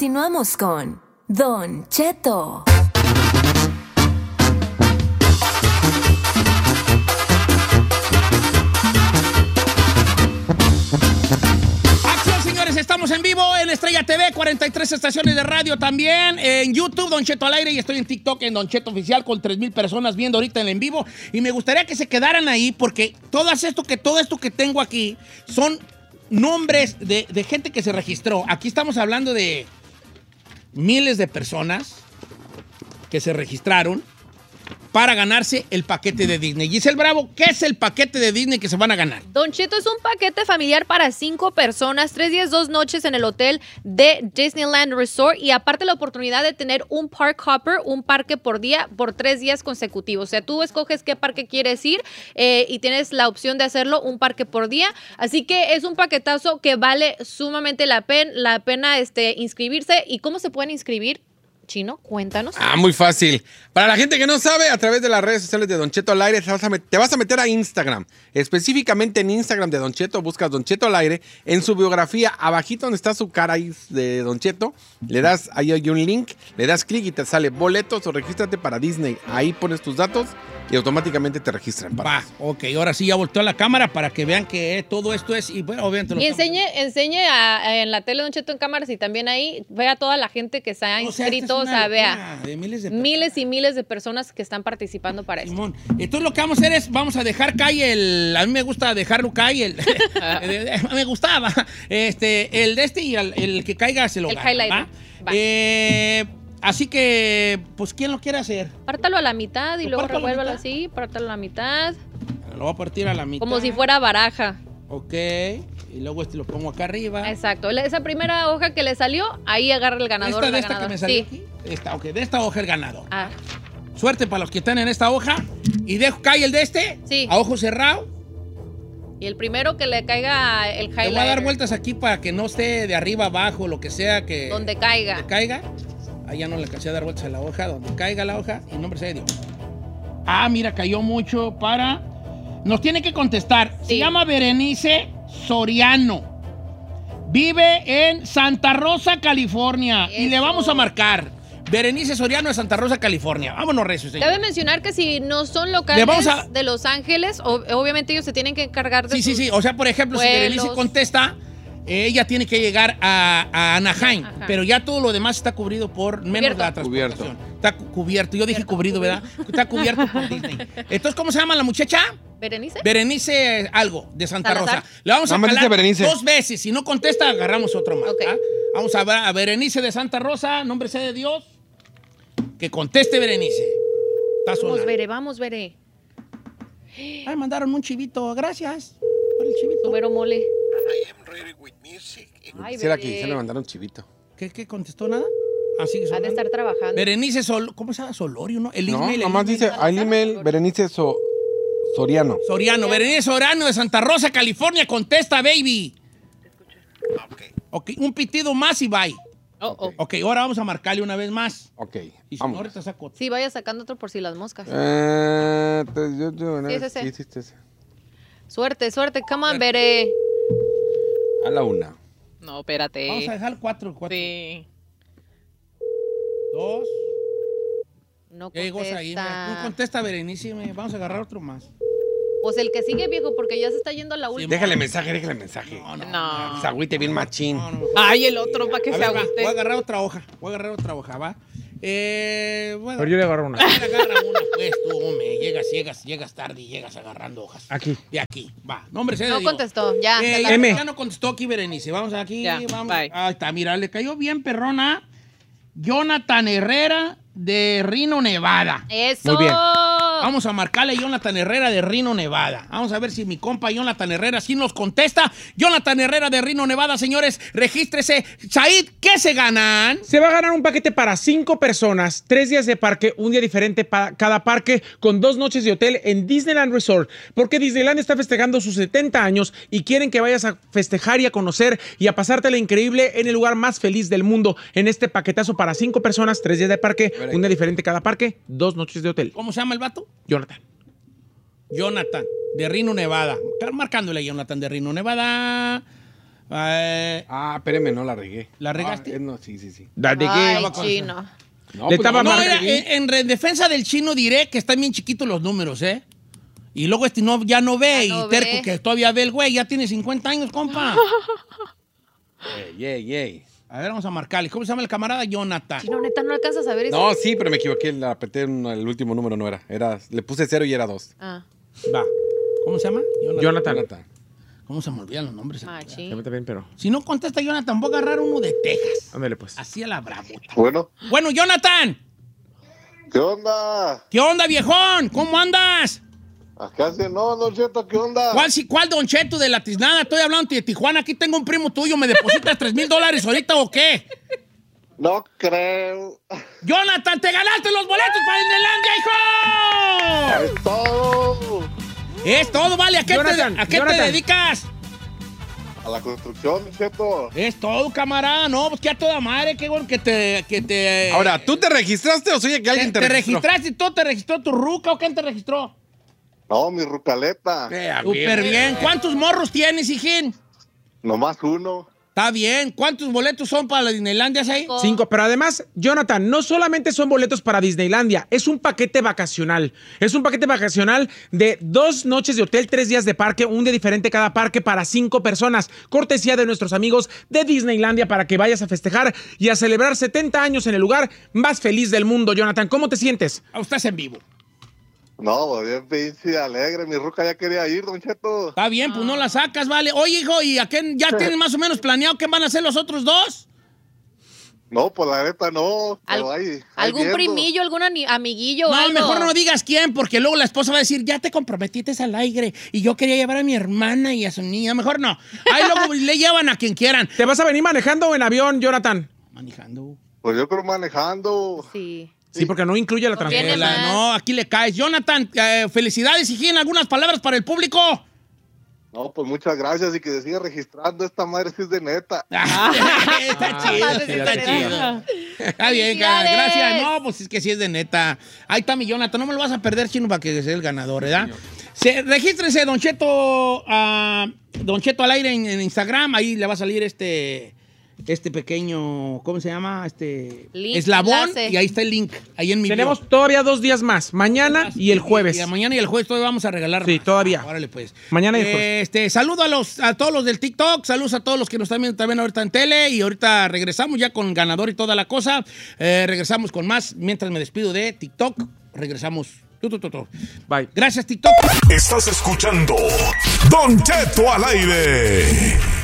Continuamos con Don Cheto. Estamos en vivo en Estrella TV, 43 estaciones de radio también, en YouTube, Don Cheto al aire, y estoy en TikTok, en Don Cheto Oficial, con 3,000 personas viendo ahorita en vivo, y me gustaría que se quedaran ahí, porque todo esto que tengo aquí son nombres de gente que se registró. Aquí estamos hablando de miles de personas que se registraron para ganarse el paquete de Disney. Giselle Bravo, ¿qué es el paquete de Disney que se van a ganar? Don Cheto, es un paquete familiar para 5 personas, 3 días, 2 noches en el hotel de Disneyland Resort, y aparte la oportunidad de tener un park hopper, un parque por día, por 3 días consecutivos. O sea, tú escoges qué parque quieres ir y tienes la opción de hacerlo un parque por día. Así que es un paquetazo que vale sumamente la pena inscribirse. ¿Y cómo se pueden inscribir? Chino, cuéntanos. Muy fácil. Para la gente que no sabe, a través de las redes sociales de Don Cheto al aire, te vas a meter a Instagram. Específicamente en Instagram de Don Cheto, buscas Don Cheto al aire. En su biografía, abajito donde está su cara ahí de Don Cheto, le das, ahí hay un link, le das clic y te sale boletos o regístrate para Disney. Ahí pones tus datos y automáticamente te registran. Ok, ahora sí ya volteó a la cámara para que vean que todo esto es... Y bueno, obviamente y enseñe en la tele Don Cheto en cámaras, y también ahí vea a toda la gente que se ha inscrito. O sea, vea, miles y miles de personas que están participando para esto. Entonces lo que vamos a hacer es, vamos a dejar caer a mí me gusta dejarlo caer, me gustaba, el de y el que caiga se lo gana. El highlight. Así que, pues, ¿quién lo quiere hacer? Pártalo a la mitad y luego revuélvalo así, pártalo a la mitad. Lo voy a partir a la mitad. Como si fuera baraja. Ok, y luego lo pongo acá arriba. Exacto, esa primera hoja que le salió, ahí agarra el ganador. ¿Esta que me salió aquí? De esta hoja el ganador. Suerte para los que están en esta hoja. Y cae el de sí, a ojo cerrado. Y el primero que le caiga el highlighter. Le voy a dar vueltas aquí para que no esté de arriba abajo, lo que sea que... Donde caiga. Donde caiga. Ahí ya no le alcancé a dar vueltas a la hoja. Donde caiga la hoja, y nombre sea de Dios. Mira, cayó mucho para... Nos tiene que contestar. Sí. Se llama Berenice Soriano. Vive en Santa Rosa, California. Eso. Y le vamos a marcar. Berenice Soriano de Santa Rosa, California. Vámonos, recio, señor. Cabe mencionar que si no son locales de Los Ángeles, obviamente ellos se tienen que encargar de Sí. O sea, por ejemplo, vuelos. Si Berenice contesta, ella tiene que llegar a Anaheim. Ajá. Pero ya todo lo demás está cubrido por menos de la transportación. Está cubierto. Yo dije cubrido, ¿verdad? Está cubierto por Disney. Entonces, ¿cómo se llama la muchacha? ¿Berenice? Berenice algo, de Santa Rosa. Le vamos a calar 2 veces. Si no contesta, agarramos otro más. Okay. Vamos a Berenice de Santa Rosa, nombre sea de Dios. Que conteste Berenice. Está sonando. Vamos, Veré. Mandaron un chivito. Gracias por el chivito. Tubero mole. I am ready with music. Quisiera que se le mandaron chivito. ¿Qué contestó nada? Sigue sonando. Ha de estar trabajando. Berenice ¿cómo se llama? Solorio, ¿no? Nomás dice el email Berenice Soriano. Berenice Soriano de Santa Rosa, California. Contesta, baby. Ok, un pitido más y bye. Ok, ahora vamos a marcarle una vez más. Ok, y si no, ahorita saco otro. Sí, vaya sacando otro por si las moscas. Sí, es ese. Sí. Suerte. Come on, Bere. A la 1. No, espérate. Vamos a dejar 4. Sí. 2. No contesta. Ahí, no contesta, Berenice. Vamos a agarrar otro más. Pues el que sigue, viejo, porque ya se está yendo a la última. Déjale mensaje. No. Se agüite bien machín. No. Ay, el otro, para que se agüite. Voy a agarrar otra hoja, ¿va? Bueno. Pero yo le agarro una. Agarra una, pues, tú, hombre. Llegas tarde y llegas agarrando hojas. Aquí. De aquí, va. Nombre sea de Dios. Dios. Contestó, ya. Ya no contestó aquí, Berenice. Vamos aquí, ya, vamos. Bye. Ahí está, mira, le cayó bien, perrona. Jonathan Herrera de Reno, Nevada. Eso. Muy bien. Vamos a marcarle a Jonathan Herrera de Reno, Nevada. Vamos a ver si mi compa Jonathan Herrera sí nos contesta. Jonathan Herrera de Reno, Nevada, señores, regístrese. Said, ¿qué se ganan? Se va a ganar un paquete para 5 personas, 3 días de parque, un día diferente para cada parque, con 2 noches de hotel en Disneyland Resort. Porque Disneyland está festejando sus 70 años y quieren que vayas a festejar y a conocer y a pasártela increíble en el lugar más feliz del mundo. En este paquetazo para 5 personas, 3 días de parque, un día diferente cada parque, 2 noches de hotel. ¿Cómo se llama el vato? Jonathan, de Reno, Nevada. Están marcándole a Jonathan de Reno, Nevada. Espéreme, no la regué. ¿La regaste? No, sí. Ay, chino. No, Le pues, estaba No, marcando. en defensa del chino diré que están bien chiquitos los números, ¿eh? Y luego ya no ve, Ya no y terco ve. que todavía ve el güey, ya tiene 50 años, compa. Yay. A ver, vamos a marcarle. ¿Cómo se llama el camarada? Jonathan. Chino, neta, no alcanzas a ver eso. No, sí, pero me equivoqué. La apreté el último número, no era. Le puse 0 y era 2. Ah, Va. ¿Cómo se llama? Jonathan. ¿Cómo se me olvidan los nombres? machín. Se mete bien, pero. Si no contesta Jonathan, voy a agarrar uno de Texas. Ándale, pues. Así a la bravota. Bueno, Bueno, Jonathan. ¿qué onda? ¿Qué onda, viejón? ¿Cómo andas? Acá sí, no, Don Cheto, ¿qué onda? ¿Cuál Don Cheto de la tiznada? Estoy hablando de Tijuana. Aquí tengo un primo tuyo. ¿Me depositas $3,000 ahorita o qué? No creo. Jonathan, te ganaste los boletos para Disneylandia, hijo. Es todo. Es todo, vale. ¿A qué Jonathan, te Jonathan. dedicas? A la construcción, Don Cheto. Es todo, camarada. No, pues que a toda madre. Qué bueno que te... Ahora, ¿tú te registraste o soy que alguien ¿Te te registró? registraste tú? ¿Te registró tu ruca o quién te registró? No, mi rucaleta. Súper bien. ¿Cuántos morros tienes, hijín? Nomás uno. Está bien. ¿Cuántos boletos son para la Disneylandia ahí? 5, pero además, Jonathan, no solamente son boletos para Disneylandia, es un paquete vacacional. Es un paquete vacacional de 2 noches de hotel, 3 días de parque, un día diferente cada parque para 5 personas. Cortesía de nuestros amigos de Disneylandia para que vayas a festejar y a celebrar 70 años en el lugar más feliz del mundo. Jonathan, ¿cómo te sientes? Estás en vivo. No, bien pinche alegre. Mi ruca ya quería ir, Don Cheto. Está bien, pues no la sacas, vale. Oye, hijo, ¿y a qué ya tienen más o menos planeado qué van a hacer los otros dos? No, pues la neta no. Pero ahí ¿Algún viendo. primillo, algún amiguillo o No, algo? mejor no digas quién, porque luego la esposa va a decir, ya te comprometiste al aire y yo quería llevar a mi hermana y a su niña. Mejor no. Ahí luego le llevan a quien quieran. ¿Te vas a venir manejando o en avión, Jonathan? Manejando. Pues yo creo manejando. Sí. Sí, porque no incluye la Tiene transportación. más. No, aquí le caes. Jonathan, felicidades, hijín. ¿Algunas palabras para el público? No, pues muchas gracias y que se siga registrando. Esta madre sí es de neta. Está chido, Padre, sí, está sí, chido. Está bien, ¡Felicidades! gracias. No, pues es que sí es de neta. Ahí está mi Jonathan. No me lo vas a perder, chino, para que sea el ganador, ¿verdad? Regístrese, Don Cheto al aire en Instagram. Ahí le va a salir este pequeño, ¿cómo se llama? Link, Eslabón. enlace. Y ahí está el link. Ahí en mi Tenemos bio. todavía 2 días más, mañana y el jueves. Y mañana y el jueves todavía vamos a regalar. Sí, más. todavía. Órale, pues. Mañana y el jueves. Saludo a todos los del TikTok, saludos a todos los que nos están viendo también ahorita en tele y ahorita regresamos ya con ganador y toda la cosa. Regresamos con más. Mientras me despido de TikTok, regresamos. Bye. Gracias, TikTok. Estás escuchando Don Cheto al aire.